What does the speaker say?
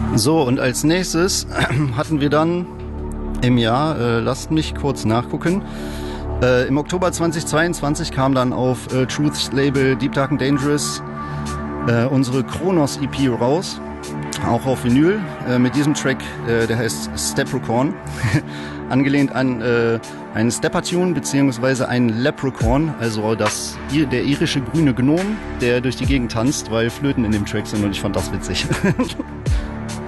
So, und als nächstes hatten wir dann im Jahr, lasst mich kurz nachgucken, im Oktober 2022 kam dann auf Truths Label Deep Dark and Dangerous unsere Kronos EP raus, auch auf Vinyl, mit diesem Track, der heißt Steprocorn, angelehnt an einen Stepper-Tune beziehungsweise einen Leprechaun, also der irische grüne Gnom, der durch die Gegend tanzt, weil Flöten in dem Track sind und ich fand das witzig.